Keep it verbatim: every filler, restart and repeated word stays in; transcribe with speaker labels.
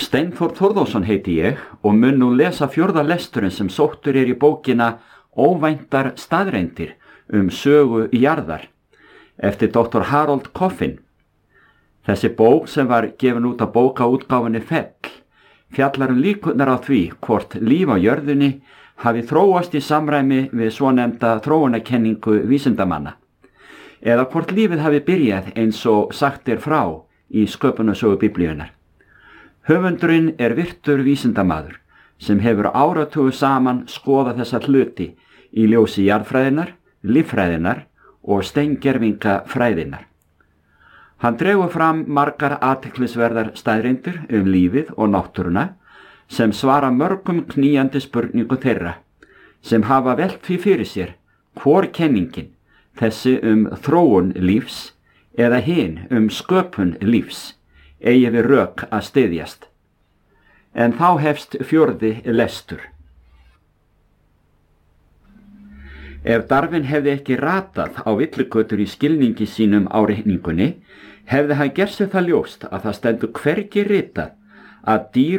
Speaker 1: Steinþór Þórðarson heiti ég og mun nú lesa fjórða lesturinn sem sóttur er í bókina Óvæntar staðreyndir um sögu jarðar eftir doktor Harold Coffin. Þessi bók sem var gefin út af bókaútgáfunni Fell fjallar um líkurnar á því hvort líf á jörðunni hafi þróast í samræmi við svonefnda þróunarkenningu vísindamanna eða hvort lífið hafi byrjað eins og sagt er frá í sköpunarsögu Biblíunnar. Höfundurinn er virtur vísindamaður sem hefur áratugu saman skoðað þessa hluti í ljósi jarðfræðinar, líffræðinar og steingervingafræðinar. Hann dregur fram margar athyglisverðar staðreyndir um lífið og náttúruna sem svara mörgum knýjandi spurningu þeirra sem hafa velt því fyrir sér hvor kenningin, þessi um þróun lífs eða hin um sköpun lífs, eigi við rök að styðjast. En þá hefst fjórði lestur. Ef Darwin hefði ekki ratað á villigötur í skilningi sínum á reikningunni, hefði hann gert sér það ljóst að það stendur hvergi ritað að dýr